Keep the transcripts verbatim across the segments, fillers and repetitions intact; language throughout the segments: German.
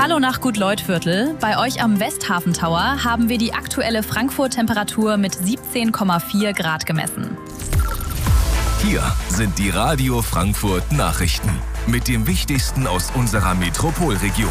Hallo nach Gut-Leut-Viertel. Bei euch am Westhafen Tower haben wir die aktuelle Frankfurt-Temperatur mit siebzehn Komma vier Grad gemessen. Hier sind die Radio Frankfurt Nachrichten mit dem Wichtigsten aus unserer Metropolregion.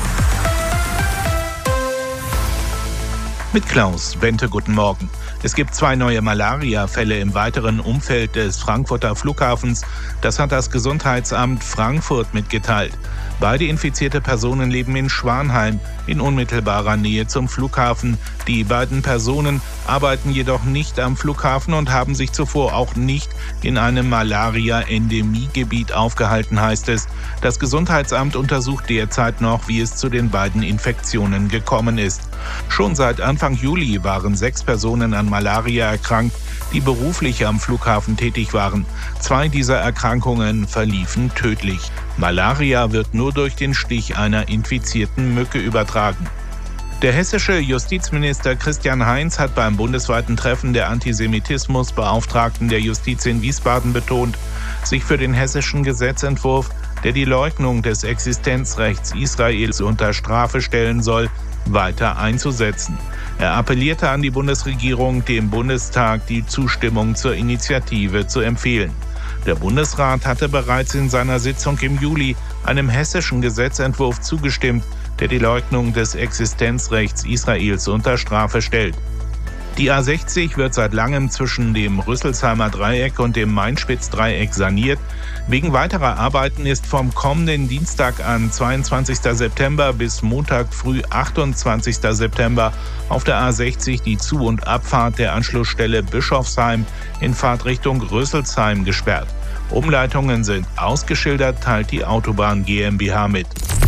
Mit Klaus Bente, guten Morgen. Es gibt zwei neue Malaria-Fälle im weiteren Umfeld des Frankfurter Flughafens. Das hat das Gesundheitsamt Frankfurt mitgeteilt. Beide infizierte Personen leben in Schwanheim, in unmittelbarer Nähe zum Flughafen. Die beiden Personen arbeiten jedoch nicht am Flughafen und haben sich zuvor auch nicht in einem Malaria-Endemiegebiet aufgehalten, heißt es. Das Gesundheitsamt untersucht derzeit noch, wie es zu den beiden Infektionen gekommen ist. Schon seit Anfang Juli waren sechs Personen an Malaria erkrankt, die beruflich am Flughafen tätig waren. Zwei dieser Erkrankungen verliefen tödlich. Malaria wird nur durch den Stich einer infizierten Mücke übertragen. Der hessische Justizminister Christian Heinz hat beim bundesweiten Treffen der Antisemitismusbeauftragten der Justiz in Wiesbaden betont, sich für den hessischen Gesetzentwurf, der die Leugnung des Existenzrechts Israels unter Strafe stellen soll, weiter einzusetzen. Er appellierte an die Bundesregierung, dem Bundestag die Zustimmung zur Initiative zu empfehlen. Der Bundesrat hatte bereits in seiner Sitzung im Juli einem hessischen Gesetzentwurf zugestimmt, der die Leugnung des Existenzrechts Israels unter Strafe stellt. Die A sechzig wird seit langem zwischen dem Rüsselsheimer Dreieck und dem Main-Spitz-Dreieck saniert. Wegen weiterer Arbeiten ist vom kommenden Dienstag an zweiundzwanzigsten September bis Montag früh achtundzwanzigsten September auf der A sechzig die Zu- und Abfahrt der Anschlussstelle Bischofsheim in Fahrtrichtung Rüsselsheim gesperrt. Umleitungen sind ausgeschildert, teilt die Autobahn GmbH mit.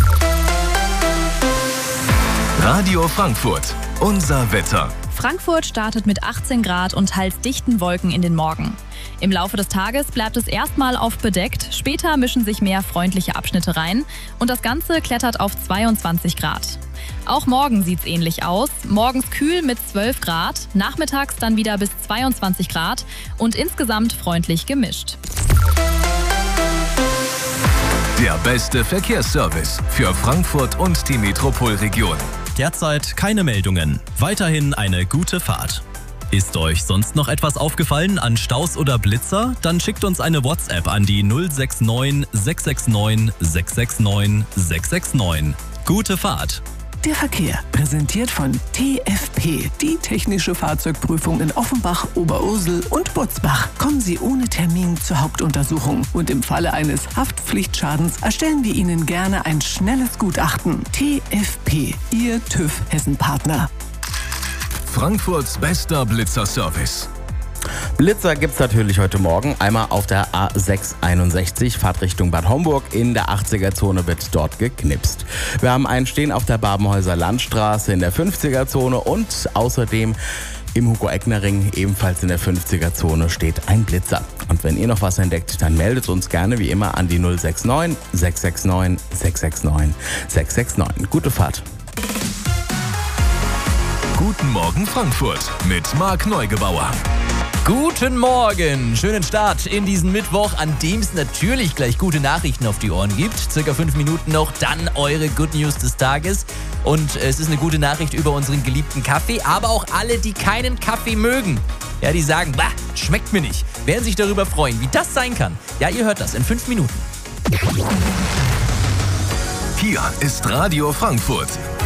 Radio Frankfurt, unser Wetter. Frankfurt startet mit achtzehn Grad und teils dichten Wolken in den Morgen. Im Laufe des Tages bleibt es erstmal auf bedeckt, später mischen sich mehr freundliche Abschnitte rein und das Ganze klettert auf zweiundzwanzig Grad. Auch morgen sieht's ähnlich aus. Morgens kühl mit zwölf Grad, nachmittags dann wieder bis zweiundzwanzig Grad und insgesamt freundlich gemischt. Der beste Verkehrsservice für Frankfurt und die Metropolregion. Derzeit keine Meldungen. Weiterhin eine gute Fahrt. Ist euch sonst noch etwas aufgefallen an Staus oder Blitzer? Dann schickt uns eine WhatsApp an die null sechs neun sechs sechs neun sechs sechs neun sechs sechs neun. Gute Fahrt! Der Verkehr, präsentiert von T F P, die technische Fahrzeugprüfung in Offenbach, Oberursel und Butzbach. Kommen Sie ohne Termin zur Hauptuntersuchung und im Falle eines Haftpflichtschadens erstellen wir Ihnen gerne ein schnelles Gutachten. T F P, Ihr TÜV Hessen-Partner. Frankfurts bester Blitzerservice. Blitzer gibt's natürlich heute Morgen. Einmal auf der A sechs einundsechzig, Fahrtrichtung Bad Homburg. In der achtziger-Zone wird dort geknipst. Wir haben einen Stehen auf der Babenhäuser Landstraße in der fünfziger-Zone und außerdem im Hugo-Eckner-Ring, ebenfalls in der fünfziger-Zone, steht ein Blitzer. Und wenn ihr noch was entdeckt, dann meldet uns gerne wie immer an die null sechs neun sechs sechs neun sechs sechs neun sechs sechs neun. Gute Fahrt! Guten Morgen Frankfurt mit Marc Neugebauer. Guten Morgen, schönen Start in diesen Mittwoch, an dem es natürlich gleich gute Nachrichten auf die Ohren gibt. Circa fünf Minuten noch, dann eure Good News des Tages. Und es ist eine gute Nachricht über unseren geliebten Kaffee, aber auch alle, die keinen Kaffee mögen. Ja, die sagen, bah, schmeckt mir nicht. Werden sich darüber freuen, wie das sein kann. Ja, ihr hört das in fünf Minuten. Hier ist Radio Frankfurt.